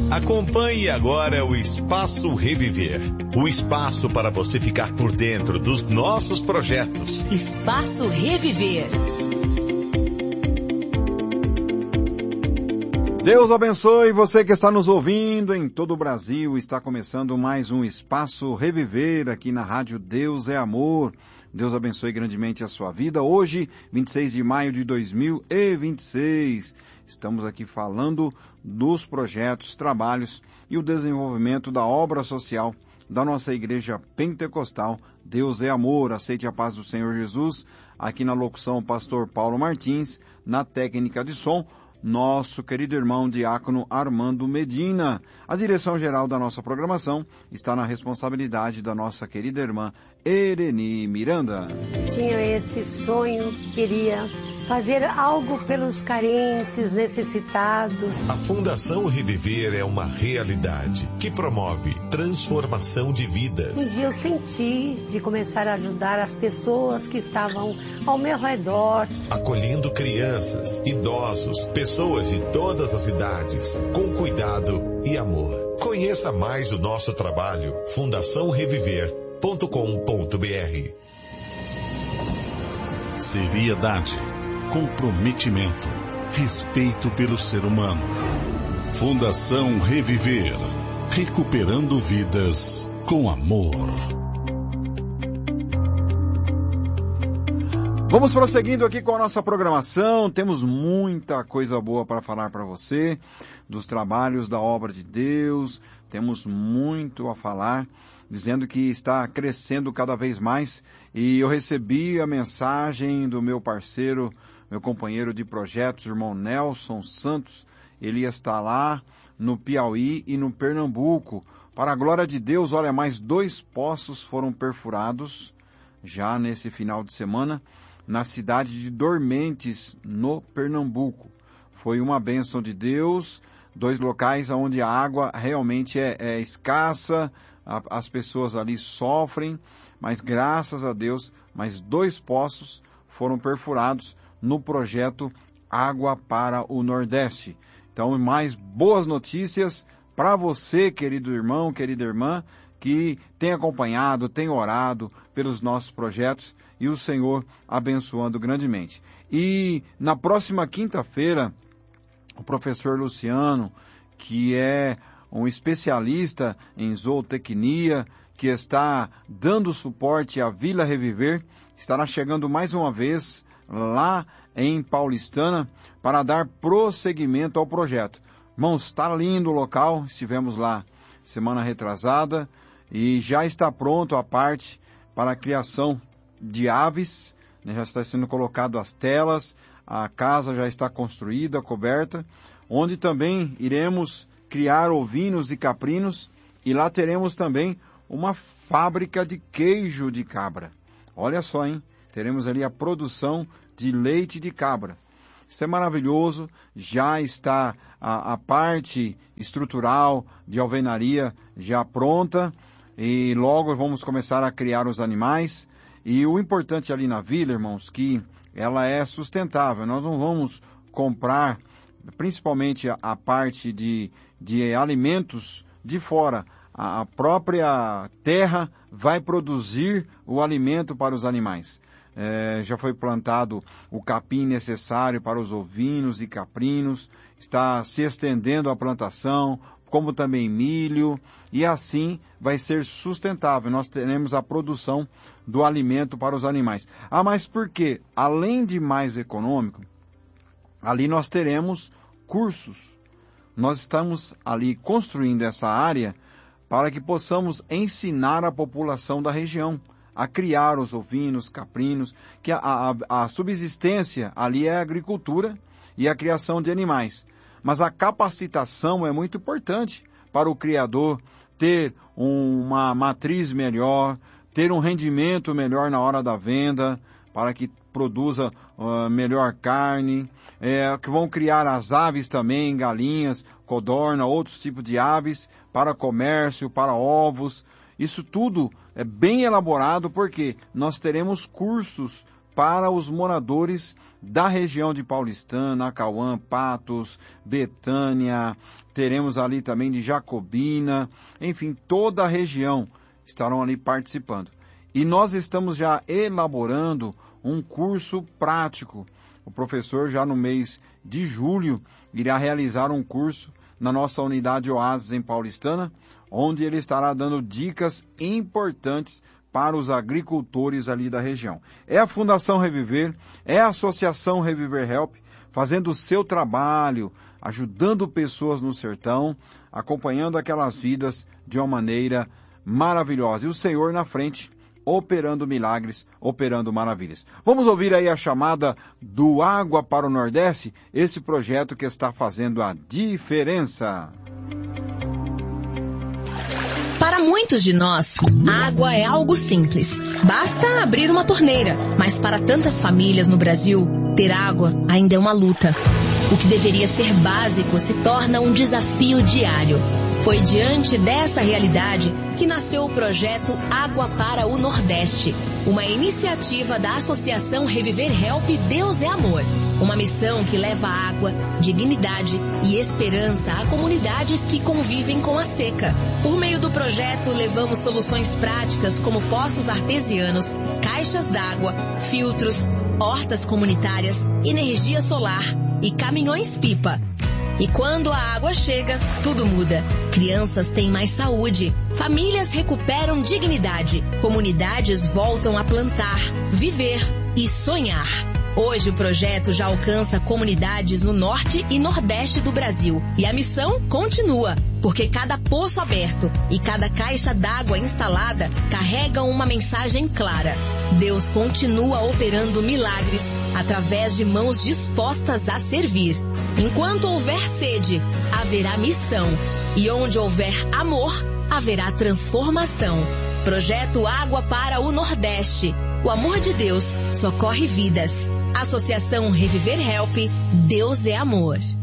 Acompanhe agora o Espaço Reviver. O espaço para você ficar por dentro dos nossos projetos. Espaço Reviver. Deus abençoe você que está nos ouvindo em todo o Brasil. Está começando mais um Espaço Reviver aqui na Rádio Deus é Amor. Deus abençoe grandemente a sua vida. Hoje, 26 de maio de 2026, estamos aqui falando dos projetos, trabalhos e o desenvolvimento da obra social da nossa Igreja Pentecostal. Deus é Amor. Aceite a paz do Senhor Jesus. Aqui na locução, o pastor Paulo Martins. Na técnica de som, nosso querido irmão diácono Armando Medina. A direção geral da nossa programação está na responsabilidade da nossa querida irmã Ereni Miranda. Tinha esse sonho, queria fazer algo pelos carentes, necessitados. A Fundação Reviver é uma realidade que promove transformação de vidas. Um dia eu senti de começar a ajudar as pessoas que estavam ao meu redor. Acolhendo crianças, idosos, pessoas de todas as idades, com cuidado e amor. Conheça mais o nosso trabalho, fundaçãoreviver.com.br. Seriedade, comprometimento, respeito pelo ser humano. Fundação Reviver, recuperando vidas com amor. Vamos prosseguindo aqui com a nossa programação. Temos muita coisa boa para falar para você, dos trabalhos da obra de Deus. Temos muito a falar, dizendo que está crescendo cada vez mais. E eu recebi a mensagem do meu parceiro, meu companheiro de projetos, irmão Nelson Santos. Ele está lá no Piauí e no Pernambuco. Para a glória de Deus, olha, mais 2 poços foram perfurados já nesse final de semana, na cidade de Dormentes, no Pernambuco. Foi uma bênção de Deus, 2 locais onde a água realmente é escassa, as pessoas ali sofrem, mas graças a Deus, mais 2 poços foram perfurados no projeto Água para o Nordeste. Então, mais boas notícias para você, querido irmão, querida irmã, que tem acompanhado, tem orado pelos nossos projetos e o Senhor abençoando grandemente. E na próxima quinta-feira, o professor Luciano, que é um especialista em zootecnia, que está dando suporte à Vila Reviver, estará chegando mais uma vez lá em Paulistana para dar prosseguimento ao projeto. Irmãos, está lindo o local, estivemos lá semana retrasada e já está pronto a parte para a criação de aves, né? Já está sendo colocado as telas, a casa já está construída, coberta, onde também iremos criar ovinos e caprinos, e lá teremos também uma fábrica de queijo de cabra. Olha só, hein? Teremos ali a produção de leite de cabra. Isso é maravilhoso, já está a parte estrutural de alvenaria já pronta, e logo vamos começar a criar os animais. E o importante ali na vila, irmãos, que ela é sustentável. Nós não vamos comprar, principalmente a parte de alimentos de fora. A própria terra vai produzir o alimento para os animais. Já foi plantado o capim necessário para os ovinos e caprinos, está se estendendo a plantação, como também milho, e assim vai ser sustentável. Nós teremos a produção do alimento para os animais. Ah, mas por quê? Além de mais econômico, ali nós teremos cursos. Nós estamos ali construindo essa área para que possamos ensinar a população da região a criar os ovinos, caprinos, que a subsistência ali é a agricultura e a criação de animais. Mas a capacitação é muito importante para o criador ter uma matriz melhor, ter um rendimento melhor na hora da venda, para que produza melhor carne, que vão criar as aves também, galinhas, codorna, outros tipos de aves, para comércio, para ovos. Isso tudo é bem elaborado porque nós teremos cursos para os moradores da região de Paulistana, Acauã, Patos, Betânia, teremos ali também de Jacobina, enfim, toda a região estarão ali participando. E nós estamos já elaborando um curso prático. O professor já no mês de julho irá realizar um curso na nossa unidade Oásis em Paulistana, onde ele estará dando dicas importantes para os agricultores ali da região. É a Fundação Reviver, é a Associação Reviver Help, fazendo o seu trabalho, ajudando pessoas no sertão, acompanhando aquelas vidas de uma maneira maravilhosa. E o Senhor na frente, operando milagres, operando maravilhas. Vamos ouvir aí a chamada do Água para o Nordeste, esse projeto que está fazendo a diferença. Para muitos de nós, água é algo simples. Basta abrir uma torneira. Mas para tantas famílias no Brasil, ter água ainda é uma luta. O que deveria ser básico se torna um desafio diário. Foi diante dessa realidade que nasceu o projeto Água para o Nordeste, uma iniciativa da Associação Reviver Help Deus é Amor. Uma missão que leva água, dignidade e esperança a comunidades que convivem com a seca. Por meio do projeto, levamos soluções práticas como poços artesianos, caixas d'água, filtros, hortas comunitárias, energia solar e caminhões-pipa. E quando a água chega, tudo muda. Crianças têm mais saúde, famílias recuperam dignidade, comunidades voltam a plantar, viver e sonhar. Hoje o projeto já alcança comunidades no norte e nordeste do Brasil. E a missão continua, porque cada poço aberto e cada caixa d'água instalada carregam uma mensagem clara. Deus continua operando milagres através de mãos dispostas a servir. Enquanto houver sede, haverá missão. E onde houver amor, haverá transformação. Projeto Água para o Nordeste. O amor de Deus socorre vidas. Associação Reviver Help, Deus é Amor.